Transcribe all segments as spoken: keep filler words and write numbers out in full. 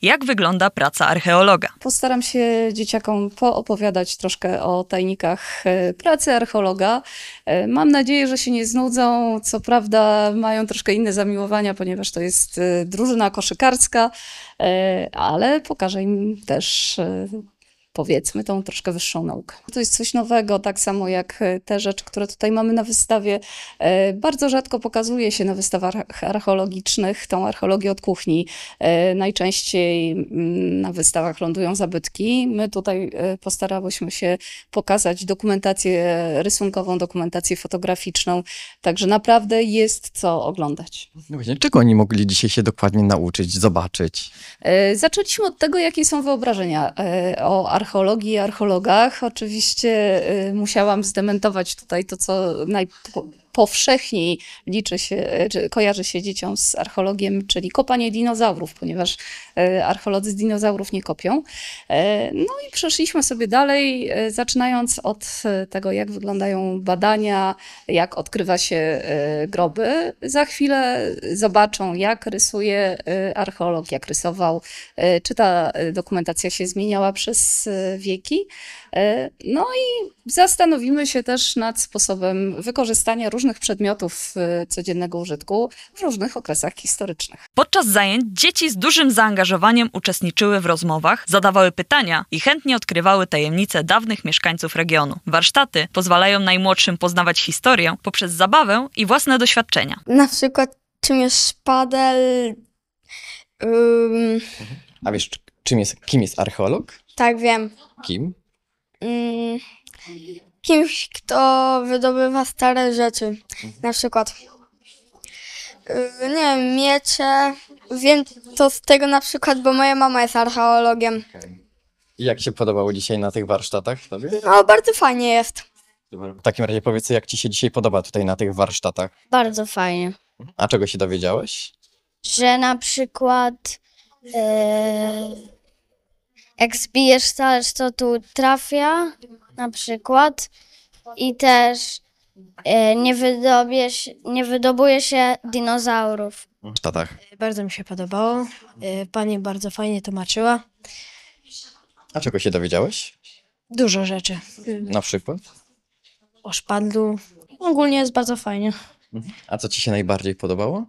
jak wygląda praca archeologa. Postaram się dzieciakom poopowiadać troszkę o tajnikach pracy archeologa. Mam nadzieję, że się nie znudzą. Co prawda mają troszkę inne zamiłowania, ponieważ to jest drużyna koszykarska, ale pokażę im też, powiedzmy, tą troszkę wyższą naukę. To jest coś nowego, tak samo jak te rzeczy, które tutaj mamy na wystawie. Bardzo rzadko pokazuje się na wystawach archeologicznych tą archeologię od kuchni. Najczęściej na wystawach lądują zabytki. My tutaj postarałyśmy się pokazać dokumentację rysunkową, dokumentację fotograficzną, także naprawdę jest co oglądać. No właśnie, czego oni mogli dzisiaj się dokładnie nauczyć, zobaczyć? Zaczęliśmy od tego, jakie są wyobrażenia o archeologii i archeologach. Oczywiście y, musiałam zdementować tutaj to, co najpowszechniej liczy się, czy kojarzy się dzieciom z archeologiem, czyli kopanie dinozaurów, ponieważ y, archeolodzy z dinozaurów nie kopią. Y, no i przeszliśmy sobie dalej, y, zaczynając od tego, jak wyglądają badania, jak odkrywa się y, groby. Za chwilę zobaczą, jak rysuje y, archeolog, jak rysował, y, czy ta dokumentacja się zmieniała przez wieki. No i zastanowimy się też nad sposobem wykorzystania różnych przedmiotów codziennego użytku w różnych okresach historycznych. Podczas zajęć dzieci z dużym zaangażowaniem uczestniczyły w rozmowach, zadawały pytania i chętnie odkrywały tajemnice dawnych mieszkańców regionu. Warsztaty pozwalają najmłodszym poznawać historię poprzez zabawę i własne doświadczenia. Na przykład czym jest szpadel. Um... A wiesz, czym jest, kim jest archeolog? Tak, wiem. Kim? Um, kimś, kto wydobywa stare rzeczy. Mhm. Na przykład, yy, nie wiem, miecze. Wiem to z tego na przykład, bo moja mama jest archeologiem. Okay. I jak się podobało dzisiaj na tych warsztatach tobie? No, bardzo fajnie jest. W takim razie powiedz, jak ci się dzisiaj podoba tutaj na tych warsztatach? Bardzo fajnie. A czego się dowiedziałeś? Że na przykład yy, jak zbijesz talerz, to tu trafia na przykład i też yy, nie, wydobie się, nie wydobuje się dinozaurów. W warsztatach. Bardzo mi się podobało. Pani bardzo fajnie tłumaczyła. A czego się dowiedziałeś? Dużo rzeczy. Na przykład? O szpadlu. Ogólnie jest bardzo fajnie. A co ci się najbardziej podobało?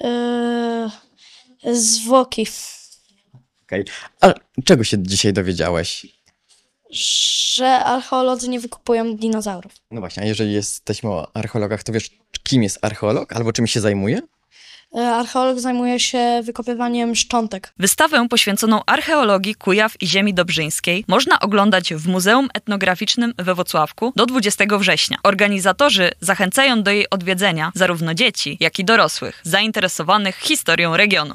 Yy, zwłoki. Okej. Okay. A czego się dzisiaj dowiedziałeś? Że archeolodzy nie wykupują dinozaurów. No właśnie, a jeżeli jesteśmy o archeologach, to wiesz, kim jest archeolog albo czym się zajmuje? Archeolog zajmuje się wykopywaniem szczątek. Wystawę poświęconą archeologii Kujaw i ziemi dobrzyńskiej można oglądać w Muzeum Etnograficznym we Włocławku do dwudziestego września. Organizatorzy zachęcają do jej odwiedzenia zarówno dzieci, jak i dorosłych zainteresowanych historią regionu.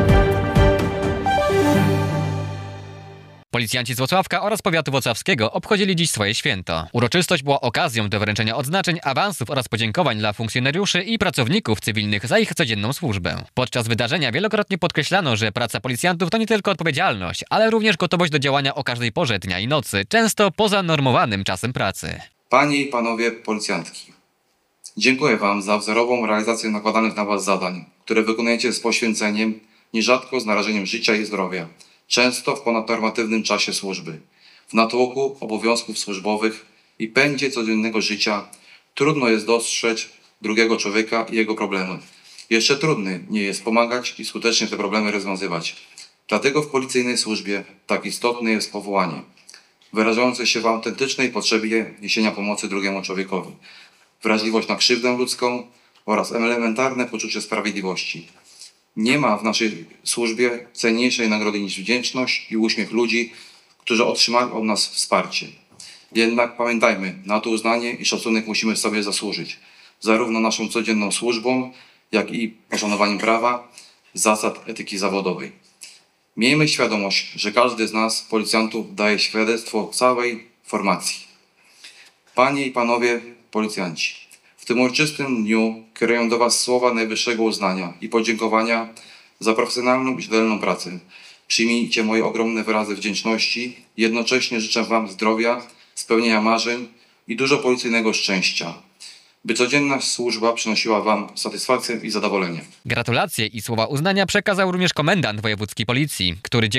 Policjanci z Włocławka oraz powiatu włocławskiego obchodzili dziś swoje święto. Uroczystość była okazją do wręczenia odznaczeń, awansów oraz podziękowań dla funkcjonariuszy i pracowników cywilnych za ich codzienną służbę. Podczas wydarzenia wielokrotnie podkreślano, że praca policjantów to nie tylko odpowiedzialność, ale również gotowość do działania o każdej porze dnia i nocy, często poza normowanym czasem pracy. Panie i panowie policjantki, dziękuję wam za wzorową realizację nakładanych na was zadań, które wykonujecie z poświęceniem, nierzadko z narażeniem życia i zdrowia. Często w ponadnormatywnym czasie służby. W natłoku obowiązków służbowych i pędzie codziennego życia trudno jest dostrzec drugiego człowieka i jego problemy. Jeszcze trudniej nie jest pomagać i skutecznie te problemy rozwiązywać. Dlatego w policyjnej służbie tak istotne jest powołanie, wyrażające się w autentycznej potrzebie niesienia pomocy drugiemu człowiekowi. Wrażliwość na krzywdę ludzką oraz elementarne poczucie sprawiedliwości. Nie ma w naszej służbie cenniejszej nagrody niż wdzięczność i uśmiech ludzi, którzy otrzymają od nas wsparcie. Jednak pamiętajmy, na to uznanie i szacunek musimy sobie zasłużyć. Zarówno naszą codzienną służbą, jak i poszanowaniem prawa, zasad etyki zawodowej. Miejmy świadomość, że każdy z nas, policjantów, daje świadectwo całej formacji. Panie i panowie policjanci, w tym uroczystym dniu kieruję do was słowa najwyższego uznania i podziękowania za profesjonalną i rzetelną pracę. Przyjmijcie moje ogromne wyrazy wdzięczności. Jednocześnie życzę wam zdrowia, spełnienia marzeń i dużo policyjnego szczęścia, by codzienna służba przynosiła wam satysfakcję i zadowolenie. Gratulacje i słowa uznania przekazał również komendant wojewódzkiej policji, który